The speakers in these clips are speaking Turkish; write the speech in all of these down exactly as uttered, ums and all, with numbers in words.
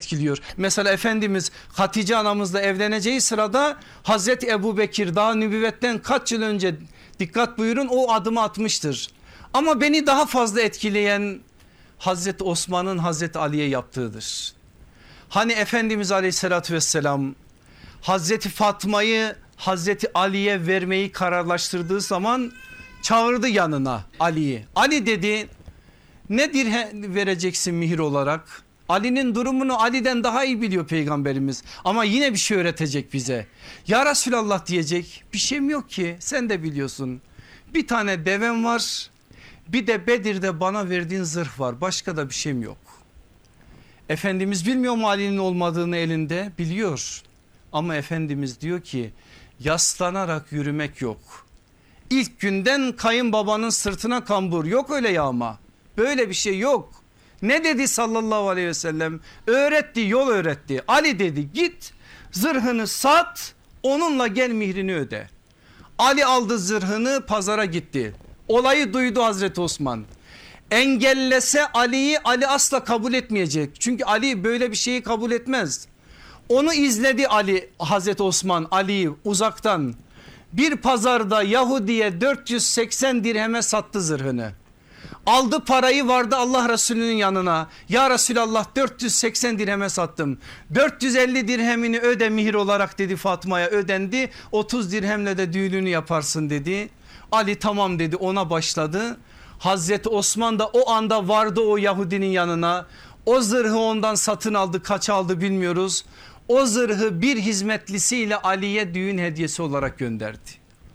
etkiliyor. Mesela Efendimiz Hatice anamızla evleneceği sırada Hazreti Ebubekir daha nübüvvetten kaç yıl önce, dikkat buyurun, o adımı atmıştır. Ama beni daha fazla etkileyen Hazreti Osman'ın Hazreti Ali'ye yaptığıdır. Hani Efendimiz aleyhissalatü vesselam Hazreti Fatma'yı Hazreti Ali'ye vermeyi kararlaştırdığı zaman çağırdı yanına Ali'yi. Ali dedi, ne dirhem vereceksin mihir olarak? Ali'nin durumunu Ali'den daha iyi biliyor peygamberimiz, ama yine bir şey öğretecek bize. Ya Resulallah diyecek, bir şeyim yok ki, sen de biliyorsun. Bir tane devem var, bir de Bedir'de bana verdiğin zırh var, başka da bir şeyim yok. Efendimiz bilmiyor mu Ali'nin olmadığını elinde? Biliyor. Ama Efendimiz diyor ki yaslanarak yürümek yok. İlk günden kayınbabanın sırtına kambur, yok öyle yağma. Böyle bir şey yok. Ne dedi sallallahu aleyhi ve sellem? Öğretti, yol öğretti. Ali dedi git zırhını sat, onunla gel mihrini öde. Ali aldı zırhını, pazara gitti. Olayı duydu Hazreti Osman. Engellese Ali'yi, Ali asla kabul etmeyecek. Çünkü Ali böyle bir şeyi kabul etmez. Onu izledi Ali, Hazreti Osman Ali'yi uzaktan. Bir pazarda Yahudi'ye dört yüz seksen dirheme sattı zırhını. Aldı parayı, vardı Allah Resulü'nün yanına. Ya Resulallah, dört yüz seksen dirheme sattım. dört yüz elli dirhemini öde mihir olarak dedi Fatma'ya, ödendi. otuz dirhemle de düğününü yaparsın dedi. Ali tamam dedi, ona başladı. Hazreti Osman da o anda vardı o Yahudinin yanına. O zırhı ondan satın aldı, kaç aldı bilmiyoruz. O zırhı bir hizmetlisiyle Ali'ye düğün hediyesi olarak gönderdi.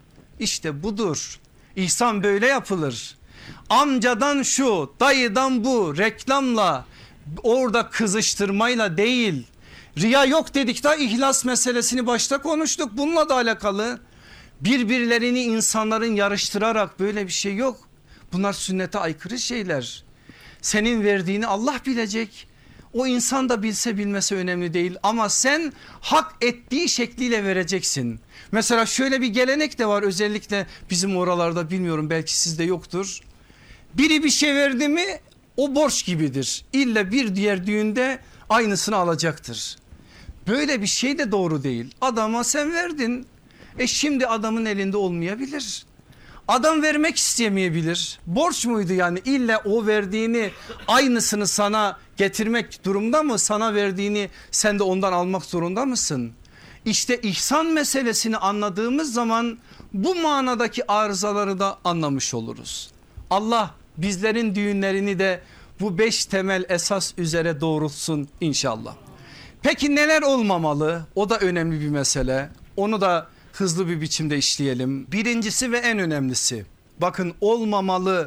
İşte budur. İhsan böyle yapılır. Amcadan şu, dayıdan bu, reklamla, orada kızıştırmayla değil. Riya yok dedik, da ihlas meselesini başta konuştuk, bununla da alakalı. Birbirlerini insanların yarıştırarak, böyle bir şey yok. Bunlar sünnete aykırı şeyler. Senin verdiğini Allah bilecek. O insan da bilse bilmese önemli değil, ama sen hak ettiği şekliyle vereceksin. Mesela şöyle bir gelenek de var, özellikle bizim oralarda, bilmiyorum belki sizde yoktur. Biri bir şey verdi mi o borç gibidir. İlla bir diğer düğünde aynısını alacaktır. Böyle bir şey de doğru değil. Adama sen verdin, e şimdi adamın elinde olmayabilir. Adam vermek istemeyebilir. Borç muydu yani? İlla o verdiğini aynısını sana getirmek durumda mı? Sana verdiğini sen de ondan almak zorunda mısın? İşte ihsan meselesini anladığımız zaman bu manadaki arızaları da anlamış oluruz. Allah bizlerin düğünlerini de bu beş temel esas üzere doğrultsun inşallah. Peki neler olmamalı? O da önemli bir mesele. Onu da hızlı bir biçimde işleyelim. Birincisi ve en önemlisi, bakın, olmamalı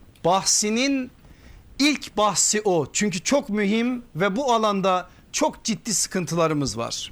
bahsinin ilk bahsi o. Çünkü çok mühim ve bu alanda çok ciddi sıkıntılarımız var.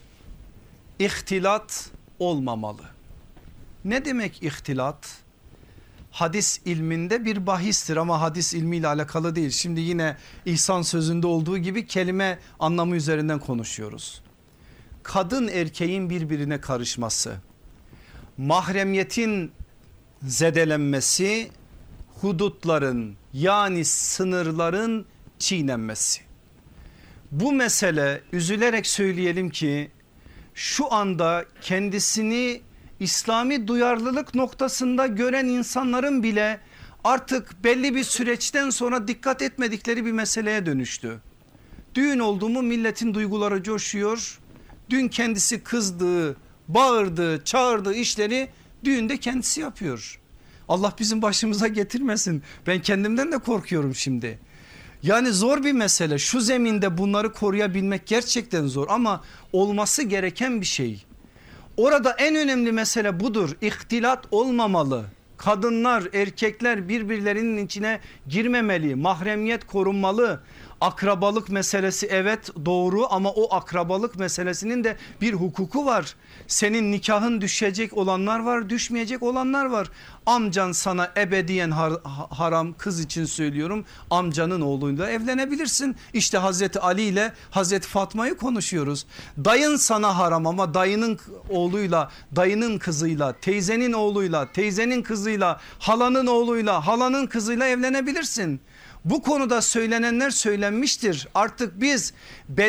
İhtilat olmamalı. Ne demek ihtilat? Hadis ilminde bir bahistir ama hadis ilmiyle alakalı değil. Şimdi yine İhsan sözünde olduğu gibi kelime anlamı üzerinden konuşuyoruz. Kadın erkeğin birbirine karışması, mahremiyetin zedelenmesi, hudutların yani sınırların çiğnenmesi. Bu mesele, üzülerek söyleyelim ki, şu anda kendisini İslami duyarlılık noktasında gören insanların bile artık belli bir süreçten sonra dikkat etmedikleri bir meseleye dönüştü. Düğün oldu mu milletin duyguları coşuyor. Dün kendisi kızdığı, bağırdığı, çağırdığı işleri düğünde kendisi yapıyor. Allah bizim başımıza getirmesin. Ben kendimden de korkuyorum şimdi. Yani zor bir mesele. Şu zeminde bunları koruyabilmek gerçekten zor, ama olması gereken bir şey. Orada en önemli mesele budur. İhtilat olmamalı. Kadınlar, erkekler birbirlerinin içine girmemeli. Mahremiyet korunmalı. Akrabalık meselesi evet doğru, ama o akrabalık meselesinin de bir hukuku var. Senin nikahın düşecek olanlar var, düşmeyecek olanlar var. Amcan sana ebediyen har haram, kız için söylüyorum, amcanın oğluyla evlenebilirsin. İşte Hazreti Ali ile Hazreti Fatma'yı konuşuyoruz. Dayın sana haram, ama dayının oğluyla, dayının kızıyla, teyzenin oğluyla, teyzenin kızıyla, halanın oğluyla, halanın kızıyla evlenebilirsin. Bu konuda söylenenler söylenmiştir. Artık biz